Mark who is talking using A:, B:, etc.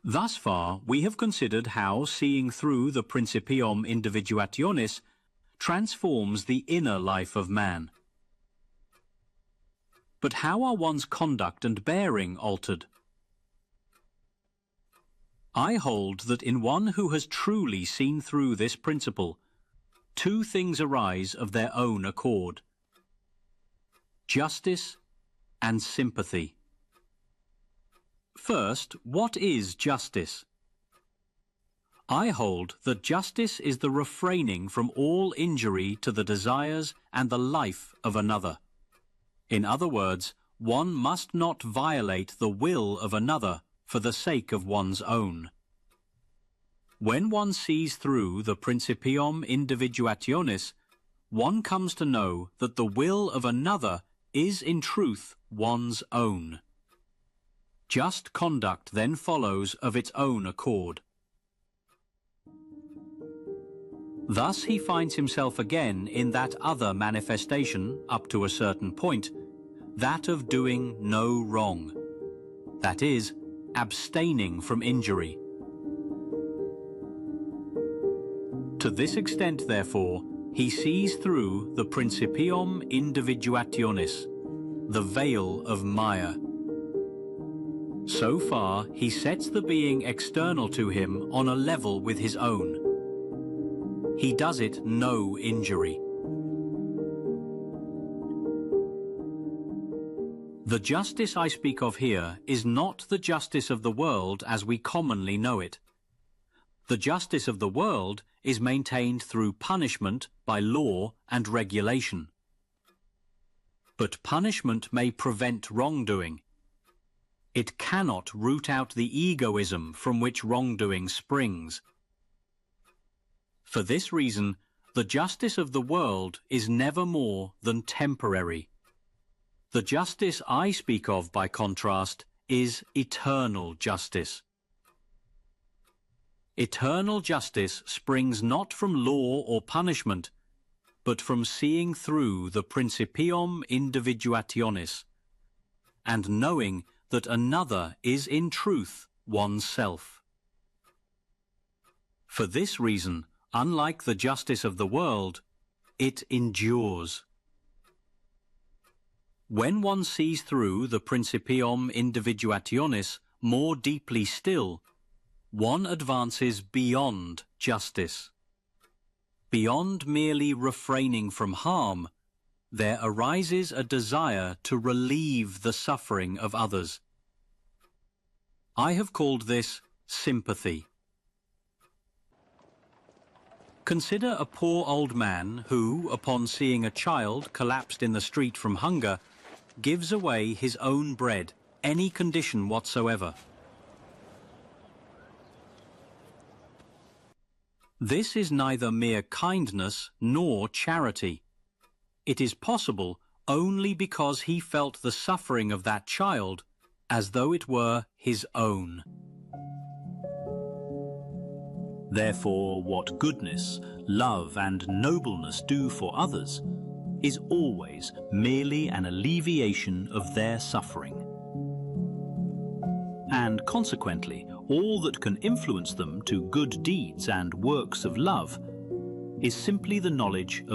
A: Thus far, we have considered how seeing through the Principium Individuationis transforms the inner life of man. But how are one's conduct and bearing altered? I hold that in one who has truly seen through this principle, two things arise of their own accord: justice and sympathy. First, what is justice? I hold that justice is the refraining from all injury to the desires and the life of another. In other words, one must not violate the will of another for the sake of one's own. When one sees through the Principium Individuationis, one comes to know that the will of another is in truth one's own. Just conduct then follows of its own accord. Thus he finds himself again in that other manifestation, up to a certain point, that of doing no wrong. That is, abstaining from injury. To this extent, therefore, he sees through the Principium Individuationis, the veil of Maya. So far, he sets the being external to him on a level with his own. He does it no injury. The justice I speak of here is not the justice of the world as we commonly know it. The justice of the world is maintained through punishment by law and regulation. But punishment may prevent wrongdoing. It cannot root out the egoism from which wrongdoing springs. For this reason, the justice of the world is never more than temporary. The justice I speak of, by contrast, is eternal justice. Eternal justice springs not from law or punishment, but from seeing through the Principium Individuationis, and knowing that another is in truth oneself. For this reason, unlike the justice of the world, it endures. When one sees through the Principium Individuationis more deeply still, one advances beyond justice. Beyond merely refraining from harm, there arises a desire to relieve the suffering of others. I have called this sympathy. Consider a poor old man who, upon seeing a child collapsed in the street from hunger, gives away his own bread, any condition whatsoever. This is neither mere kindness nor charity. It is possible only because he felt the suffering of that child as though it were his own. Therefore, what goodness, love, and nobleness do for others is always merely an alleviation of their suffering. And consequently, all that can influence them to good deeds and works of love is simply the knowledge of